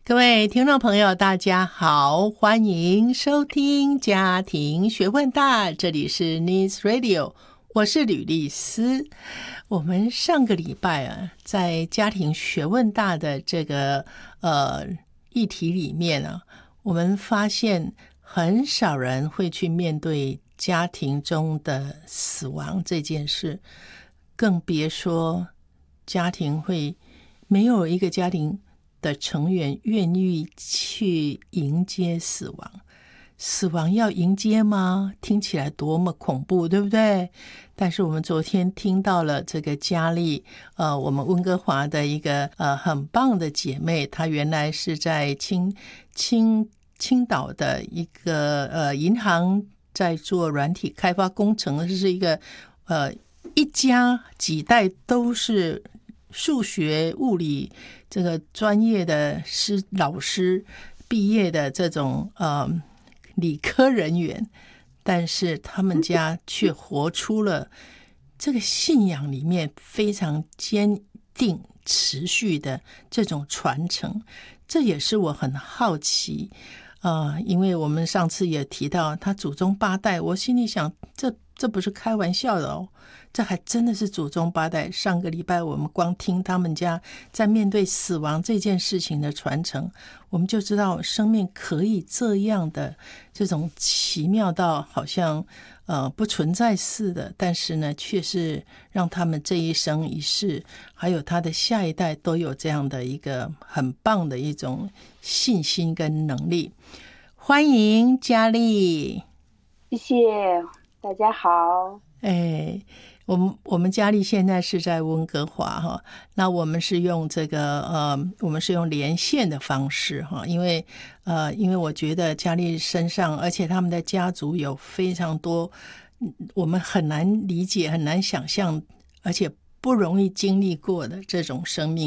各位听众朋友大家好，欢迎收听家庭学问大，这里是 News Radio， 我是吕丽丝。我们上个礼拜在家庭学问大的这个议题里面我们发现很少人会去面对家庭中的死亡这件事，更别说家庭会没有一个家庭的成员愿意去迎接死亡。死亡要迎接吗？听起来多么恐怖，对不对？但是我们昨天听到了这个佳丽我们温哥华的一个很棒的姐妹，她原来是在青岛的一个银行在做软体开发工程，这是一个一家几代都是数学物理这个专业的老师毕业的这种理科人员，但是他们家却活出了这个信仰里面非常坚定持续的这种传承。这也是我很好奇因为我们上次也提到他祖宗8代，我心里想这不是开玩笑的哦，这还真的是祖宗8代。上个礼拜我们光听他们家在面对死亡这件事情的传承，我们就知道生命可以这样的这种奇妙到好像不存在似的，但是呢却是让他们这一生一世还有他的下一代都有这样的一个很棒的一种信心跟能力。欢迎佳丽。 谢谢大家好。 我们佳丽现在是在温哥华那我们是用这个我们是用连线的方式因为我觉得佳丽身上，而且他们的家族有非常多我们很难理解很难想象，而且不容易经历过的这种生命